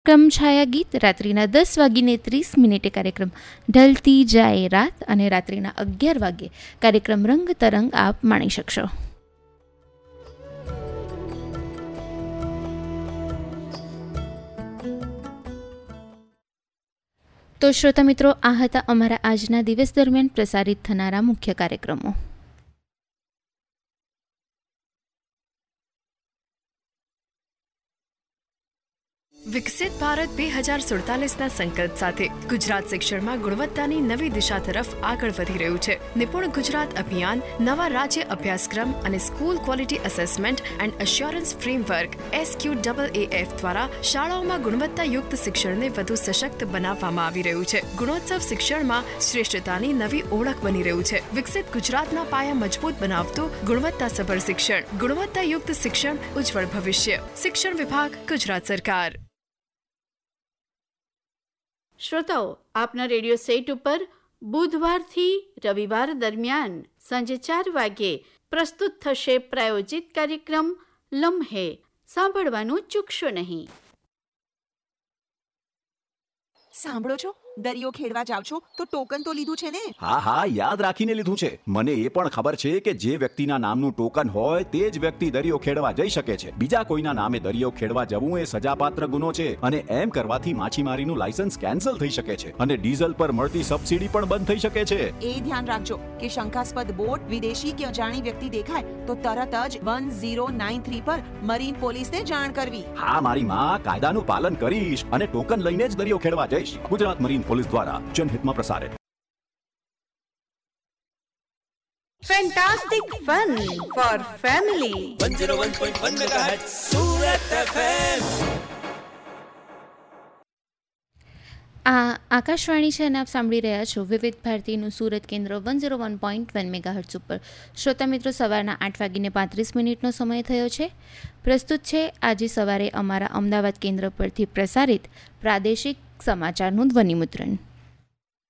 ક્રમ છાયા ગીત રાત્રિના 10:30 કાર્યક્રમ ઢલતી જાય રાત અને રાત્રિના 11 વાગે કાર્યક્રમ રંગ તરંગ આપ માણી શકશો. તો શ્રોતા મિત્રો, આ હતા અમારા આજના દિવસ દરમિયાન પ્રસારિત થનારા મુખ્ય કાર્યક્રમો. વિકસિત ભારત 2047ના સંકલ્પ સાથે ગુજરાત શિક્ષણમાં ગુણવત્તાની નવી દિશા તરફ આગળ વધી રહ્યું છે. નિપુણ ગુજરાત અભિયાન નવા રાજ્ય અભ્યાસક્રમ અને school quality assessment and assurance framework SQAAF દ્વારા શાળાઓમાં ગુણવત્તાયુક્ત શિક્ષણને વધુ સશક્ત બનાવવામાં આવી રહ્યું છે. ગુણોત્સવ શિક્ષણમાં શ્રેષ્ઠતાની નવી ઓળખ બની રહ્યું છે. વિકસિત ગુજરાતના પાયા મજબૂત બનાવતું ગુણવત્તાસભર શિક્ષણ, ગુણવત્તાયુક્ત શિક્ષણ, ઉજ્જવળ ભવિષ્ય. શિક્ષણ વિભાગ, ગુજરાત સરકાર. શ્રોતાઓ, આપના રેડિયો સેટ ઉપર બુધવારથી રવિવાર દરમિયાન સાંજે 4 વાગ્યે પ્રસ્તુત થશે પ્રાયોજિત કાર્યક્રમ લમ્હે. સાંભળવાનું ચૂકશો નહીં. સાંભળો છો, દરિયો ખેડવા જાવ છો તો ટોકન તો લીધું છે ને? હા, યાદ રાખીને લીધું છે. મને એ પણ ખબર છે કે જે વ્યક્તિના નામનું ટોકન હોય તે જ વ્યક્તિ દરિયો ખેડવા જઈ શકે છે. બીજા કોઈના નામે દરિયો ખેડવા જવું એ સજાપાત્ર ગુનો છે અને એમ કરવાથી માછીમારીનું લાયસન્સ કેન્સલ થઈ શકે છે અને ડીઝલ પર મળતી સબસિડી પણ બંધ થઈ શકે છે. એ ધ્યાન રાખજો કે શંકાસ્પદ બોટ, વિદેશી કે અજાણી વ્યક્તિ દેખાય તો તરત જ 1093 પર મરીન પોલીસને જાણ કરવી. હા, મારી માં, કાયદાનું પાલન કરીશ અને ટોકન લઈને જ દરિયો ખેડવા જઈશ. ગુજરાત મરીન પોલીસ દ્વારા જનહિતમાં પ્રસારિત. Fantastic fun four family 101.1 megahertz Surat FM. આ આકાશવાણી છે અને આપ સાંભળી રહ્યા છો વિવિધ ભારતીનું સુરત કેન્દ્ર 101.1 મેગાહર્ટ્ઝ ઉપર. શ્રોતા મિત્રો, સવારના 8:35 સમય થયો છે. પ્રસ્તુત છે આજે સવારે અમારા અમદાવાદ કેન્દ્ર પરથી પ્રસારિત પ્રાદેશિક સમાચારનું ધ્વનિમુદ્રણ.